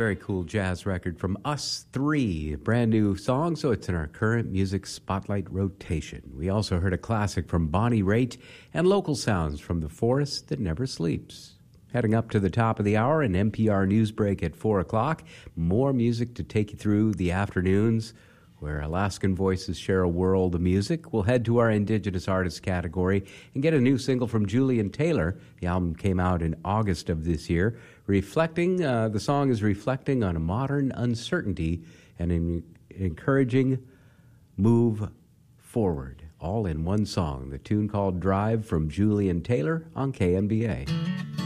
very cool jazz record from Us Three. A brand new song, so it's in our current music spotlight rotation. We also heard a classic from Bonnie Raitt and local sounds from The Forest That Never Sleeps. Heading up to the top of the hour, an NPR news break at 4 o'clock. More music to take you through the afternoons, where Alaskan voices share a world of music. We'll head to our Indigenous Artists category and get a new single from Julian Taylor. The album came out in August of this year. The song is reflecting on a modern uncertainty and an encouraging move forward. All in one song. The tune called Drive from Julian Taylor on KNBA.